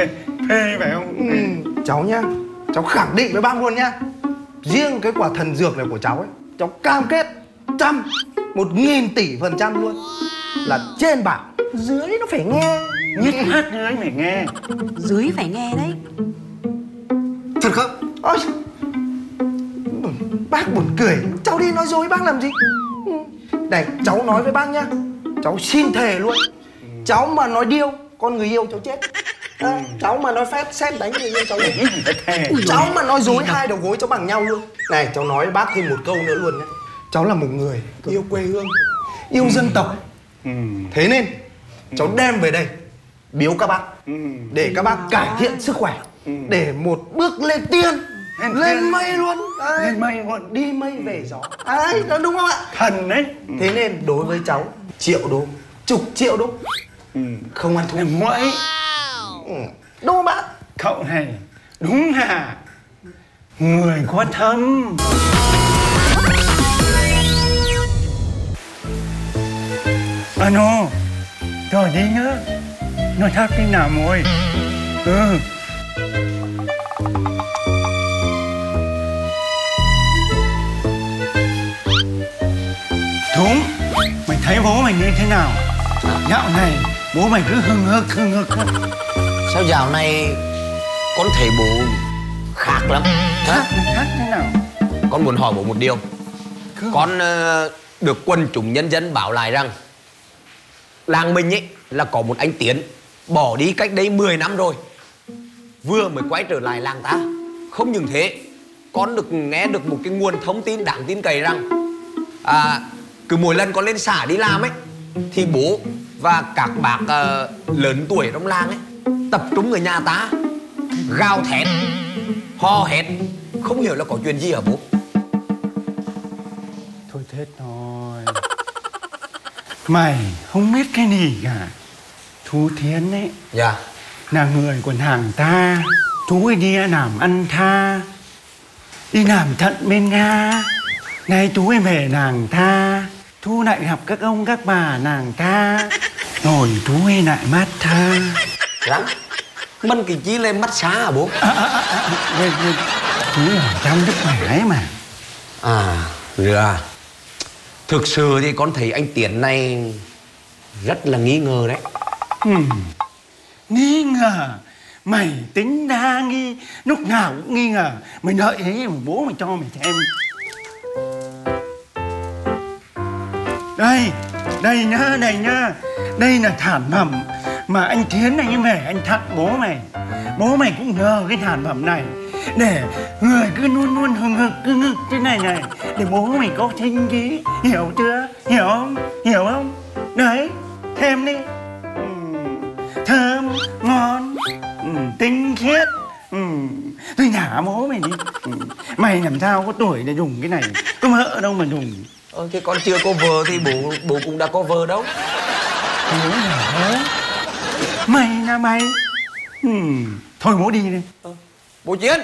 phê phải không? Cháu nhá, cháu khẳng định với bác luôn nhá. Riêng cái quả thần dược này của cháu ấy, cháu cam kết 1.000 tỷ% luôn. Là trên bảo, dưới nó phải nghe. Nhất hát dưới phải nghe. Dưới phải nghe đấy. Thật không? Ôi, bác buồn cười. Cháu đi nói dối bác làm gì? Này, cháu nói với bác nhá. Cháu xin thề luôn. Cháu mà nói điêu, con người yêu cháu chết. Cháu mà nói phép, xét đánh người yêu cháu chết. Cháu mà nói dối, hai đầu gối cháu bằng nhau luôn. Này, cháu nói với bác thêm một câu nữa luôn nhé. Cháu là một người yêu quê hương, yêu dân tộc. Thế nên cháu đem về đây biếu các bác, để các bác cải thiện sức khỏe, để một bước lên tiên, lên mây luôn. Lên mây luôn. Đi mây về gió. Đấy, đó đúng không ạ? Thần đấy. Thế nên đối với cháu, 1.000.000 đô, 10.000.000 đô, không ăn thua. Mỗi Đúng không bác? cậu này đúng là người có thâm. Ano, rồi đi nhá. Nói thác cái nào rồi. Đúng. Mày thấy bố mày như thế nào? Dạo này bố mày cứ hưng hực. Sao dạo này con thấy bố khác lắm? Hả? Khác thế nào? Con muốn hỏi bố một điều. Con được quần chúng nhân dân báo lại rằng làng mình ấy là có một anh Tiến bỏ đi cách đây 10 năm rồi, vừa mới quay trở lại làng ta. Không những thế, con được nghe được một cái nguồn thông tin đáng tin cậy rằng cứ mỗi lần con lên xã đi làm ấy thì bố và các bác lớn tuổi trong làng ấy tập trung ở nhà ta gào thét, hò hét, không hiểu là có chuyện gì hả bố? Thôi chết rồi. Mày không biết cái gì cả. Chú Thiến ấy Dạ. là người của hàng ta. Chú ấy đi làm ăn tha, đi làm thận bên Nga. Nay chú ấy về nàng ta, chú lại gặp các ông các bà nàng ta, rồi chú ấy lại mát tha. Rắn Mân cái chí lên mắt xá hả bố? Chú ở trong nước ngoài mà. Dạ. Thực sự thì con thấy anh Tiến này rất là nghi ngờ đấy. Nghi ngờ? Mày tính đa nghi, lúc nào cũng nghi ngờ. Mày đợi thế mà bố mày cho mày xem. Đây nhá. Đây là sản phẩm mà anh Thiến anh về anh tặng bố mày. Bố mày cũng nhờ cái sản phẩm này để người cứ luôn hừng hực thế này để bố mày có sinh khí. Hiểu chưa? Hiểu không? Đấy, thêm đi. Thơm, ngon, tinh khiết. Tôi nhả bố mày đi. Mày làm sao có tuổi để dùng cái này, có vợ đâu mà dùng. Thế con chưa có vợ thì bố cũng đã có vợ đâu. Bố hả? Mày là mày. Thôi bố đi đi. Bố Chiến.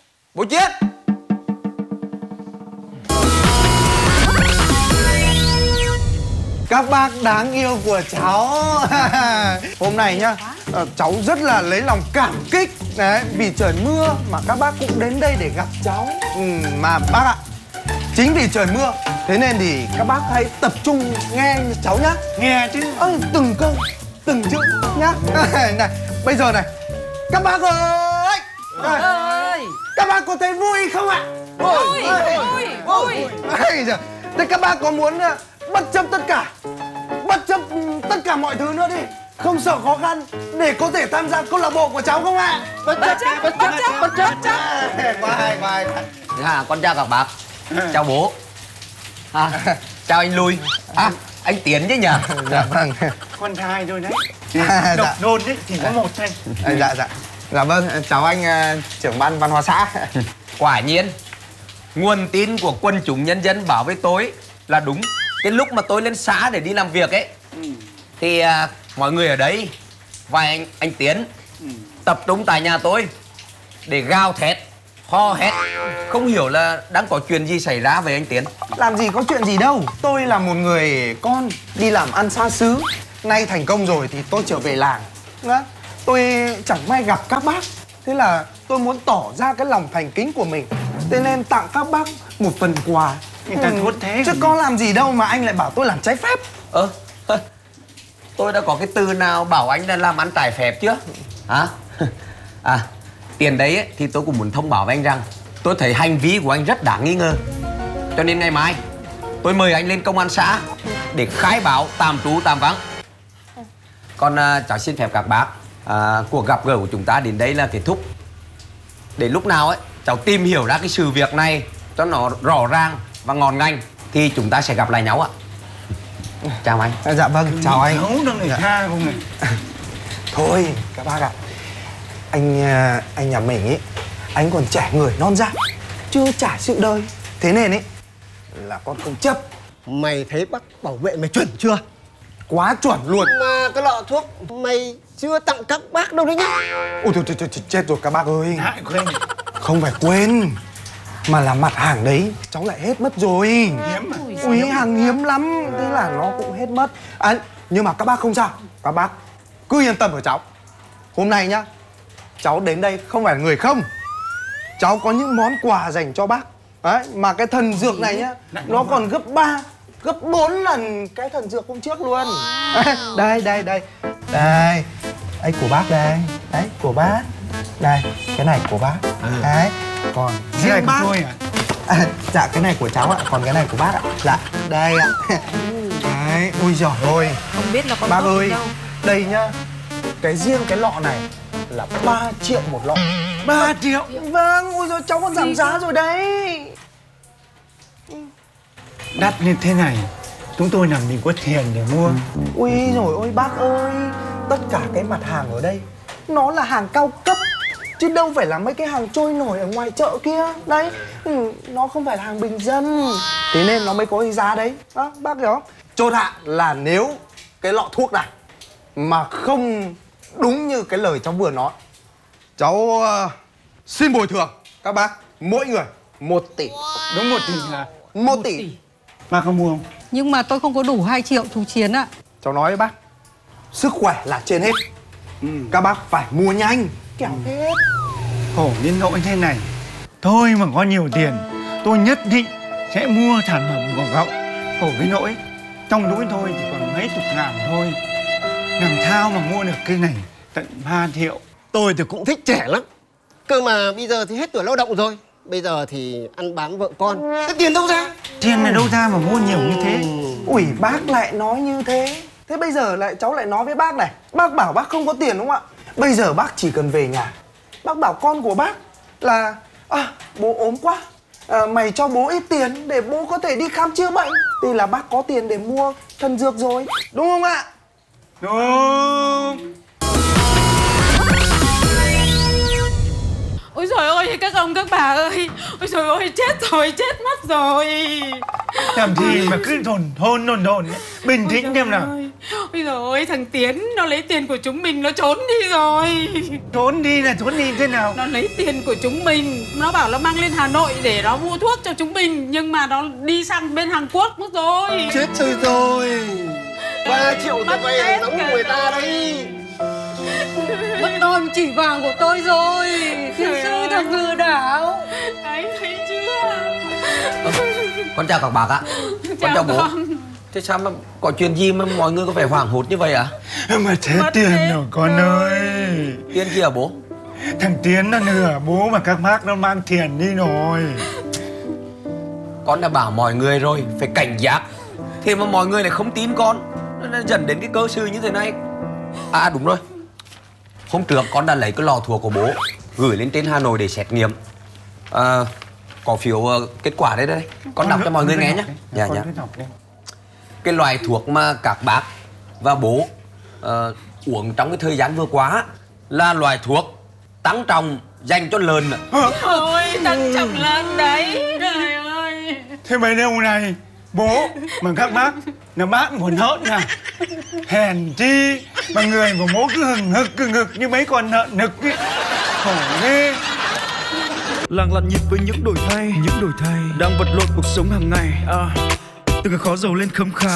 Các bác đáng yêu của cháu. Hôm nay nhá, cháu rất là lấy lòng cảm kích đấy, vì trời mưa mà các bác cũng đến đây để gặp cháu. Mà bác ạ, chính vì trời mưa, thế nên thì các bác hãy tập trung nghe cháu nhá. Nghe chứ. Từng câu, từng chữ nhá. Này, bây giờ này, các bác ơi, các bác có thấy vui không ạ? Vui. Thế các bác có muốn bất chấp tất cả mọi thứ nữa đi, không sợ khó khăn để có thể tham gia câu lạc bộ của cháu không ạ? Bất chấp. Ngoài. Dạ, con chào các bác. Chào bố. Chào anh Lui. Anh Tiến chứ nhỉ? Dạ vâng. Con trai thôi đấy. Dạ. Độc đôn đấy, chỉ có một thôi. Dạ vâng, chào anh trưởng ban văn hóa xã. Quả nhiên, nguồn tin của quần chúng nhân dân báo với tôi là đúng. Cái lúc mà tôi lên xã để đi làm việc ấy thì mọi người ở đấy và anh Tiến tập trung tại nhà tôi để gào thét, hò hét, không hiểu là đang có chuyện gì xảy ra với anh Tiến. Làm gì có chuyện gì đâu. Tôi là một người con đi làm ăn xa xứ, nay thành công rồi thì tôi trở về làng. tôi chẳng may gặp các bác. Thế là tôi muốn tỏ ra cái lòng thành kính của mình. Thế nên tặng các bác một phần quà. Người ta tốt thế Chứ còn có làm gì đâu mà anh lại bảo tôi làm trái phép. Tôi đã có cái từ nào bảo anh là làm ăn trái phép chưa? Hả? Tiền đấy ấy, thì tôi cũng muốn thông báo với anh rằng tôi thấy hành vi của anh rất đáng nghi ngờ. Cho nên ngày mai tôi mời anh lên công an xã để khai báo tạm trú tạm vắng. Còn cháu xin phép các bác, cuộc gặp gỡ của chúng ta đến đây là kết thúc. Để lúc nào ấy cháu tìm hiểu ra cái sự việc này cho nó rõ ràng và ngọn ngành thì chúng ta sẽ gặp lại nhau ạ. Chào anh. Dạ vâng, chào anh. Cháu nó người tha không này. Thôi các bác ạ, anh nhà mình ấy, anh còn trẻ người non dạ, chưa trải sự đời. Thế nên ấy là con không chấp. Mày thấy bác bảo vệ mày chuẩn chưa? Quá chuẩn luôn. Mà cái lọ thuốc mày chưa tặng các bác đâu đấy nhá. Ôi thôi, chết rồi các bác ơi. Hại quên. Không phải quên, mà là mặt hàng đấy cháu lại hết mất rồi. Hiếm mà. Ui, hàng hiếm lắm. Thế là nó cũng hết mất. Nhưng mà các bác không sao. Các bác cứ yên tâm ở cháu. Hôm nay nhá, cháu đến đây không phải là người không. Cháu có những món quà dành cho bác. Đấy, mà cái thần dược này nhá, nó còn gấp 3, gấp 4 lần cái thần dược hôm trước luôn. Đây. Đây, của bác đây. Đấy, của bác. Đây, cái này của bác. Đấy, còn Cái này riêng của bác. tôi à? Dạ, cái này của cháu ạ, còn cái này của bác ạ. Dạ, đây ạ. Đấy, ui giời ơi. Không biết là con Bác tốt ơi, đến đâu. đây nhá, riêng cái lọ này là 3 triệu một lọ. 3 triệu. Vâng, ui giời, cháu còn giảm giá rồi đấy. Đắt như thế này chúng tôi làm gì có tiền để mua. Ui rồi ôi bác ơi, tất cả cái mặt hàng ở đây nó là hàng cao cấp, chứ đâu phải là mấy cái hàng trôi nổi ở ngoài chợ kia. Đấy, nó không phải là hàng bình dân. Thế nên nó mới có cái giá đấy. Đó, bác hiểu không? Chốt hạ là nếu cái lọ thuốc này mà không đúng như cái lời cháu vừa nói, cháu xin bồi thường các bác mỗi người 1 tỷ. Đúng 1 tỷ là 1 tỷ. bác không mua không? Nhưng mà tôi không có đủ 2 triệu chú Chiến ạ. Cháu nói với bác, sức khỏe là trên hết. Các bác phải mua nhanh kẻo hết. Khổ đến nỗi thế này. Tôi mà có nhiều tiền tôi nhất định sẽ mua sản phẩm của cậu. Khổ đến nỗi trong túi tôi chỉ còn mấy chục ngàn thôi. Làm sao mà mua được cái này tận 3 triệu. Tôi thì cũng thích trẻ lắm. Cơ mà bây giờ thì hết tuổi lao động rồi. Bây giờ thì ăn bám vợ con. Thế tiền đâu ra? Tiền này đâu ra mà mua nhiều như thế. Ui, bác lại nói như thế. Thế bây giờ lại cháu lại nói với bác này, bác bảo bác không có tiền đúng không ạ? Bây giờ bác chỉ cần về nhà, bác bảo con của bác là bố ốm quá, mày cho bố ít tiền để bố có thể đi khám chữa bệnh. Thì là bác có tiền để mua thần dược rồi, đúng không ạ? Đúng. Ôi trời ơi các ông các bà ơi. Ôi trời ơi chết rồi, chết mất rồi. Làm gì mà cứ đồn ấy. Bình tĩnh xem nào. Ôi trời ơi thằng Tiến nó lấy tiền của chúng mình, nó trốn đi rồi. Trốn đi là trốn đi thế nào? Nó lấy tiền của chúng mình, nó bảo nó mang lên Hà Nội để nó mua thuốc cho chúng mình. Nhưng mà nó đi sang bên Hàn Quốc mất rồi. Chết rồi. 3 triệu Mất tôi vay hết hàng giống cả người ta rồi. đấy. Mất đòn chỉ vàng của tôi rồi. Thiên sư thằng lừa đảo. Đấy thấy chưa? Con chào các bác ạ. Con chào bố. Thế sao mà có chuyện gì mà mọi người có vẻ hoảng hốt như vậy ạ? Mà chết Mất tiền hết rồi con ơi. Tiền kia à bố? Thằng Tiến nó lừa bố mà các bác nó mang tiền đi rồi. Con đã bảo mọi người rồi, phải cảnh giác. Thế mà mọi người lại không tin con, nó dẫn đến cái cơ sự như thế này. Đúng rồi. Hôm trước con đã lấy cái lò thuốc của bố gửi lên trên Hà Nội để xét nghiệm. Có phiếu kết quả đây đây. Con đọc cho mọi người nghe nhé. Dạ. Cái loại thuốc mà các bác và bố uống trong cái thời gian vừa qua là loại thuốc tăng trọng dành cho lợn. Ôi tăng trọng lên đấy. Trời ơi. Thế mấy đâu này bố mà các bác là bác còn hợn à? Hèn chi mà người của bố cứ hừng hực như mấy con lợn nực ấy. Khổ ghê. Làng lặn nhịp với những đổi thay đang vật lộn cuộc sống hàng ngày. Từ cái khó giàu lên khấm khá.